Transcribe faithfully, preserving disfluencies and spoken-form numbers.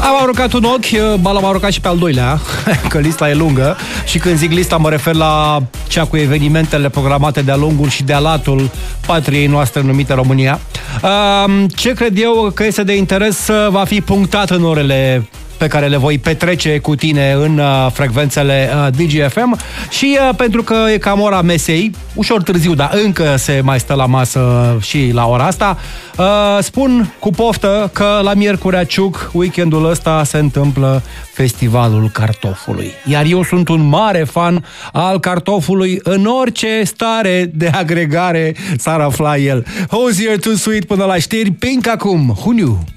Am aruncat un ochi, ba l-am aruncat și pe al doilea, că lista e lungă. Și când zic lista, mă refer la cea cu evenimentele programate de-a lungul și de-a latul patriei noastre numită România. Ce cred eu că este de interes va fi punctat în orele pe care le voi petrece cu tine în uh, frecvențele uh, D G F M și uh, pentru că e cam ora mesei, ușor târziu, dar încă se mai stă la masă și la ora asta, uh, spun cu poftă că la Miercurea Ciuc, weekendul ăsta, se întâmplă Festivalul Cartofului. Iar eu sunt un mare fan al cartofului în orice stare de agregare s-ar afla el. Hozier to Sweet până la știri, Pink acum, Who Knew?